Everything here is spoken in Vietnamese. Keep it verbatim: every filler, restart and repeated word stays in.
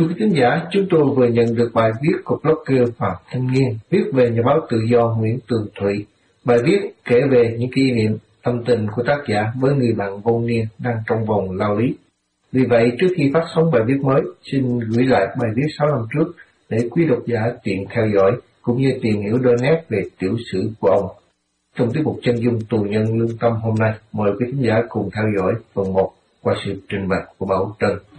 Thưa quý thính giả, chúng tôi vừa nhận được bài viết của blogger Phạm Thanh Nghiên viết về nhà báo tự do Nguyễn Tường Thụy. Bài viết kể về những kỷ niệm tâm tình của tác giả với người bạn vô niên đang trong vòng lao lý. Vì vậy, trước khi phát sóng bài viết mới, xin gửi lại bài viết sáu năm trước để quý độc giả tiện theo dõi cũng như tìm hiểu đôi nét về tiểu sử của ông. Trong tiết mục chân dung tù nhân lương tâm hôm nay, mời quý thính giả cùng theo dõi phần một qua sự trình bày của Bảo Trân.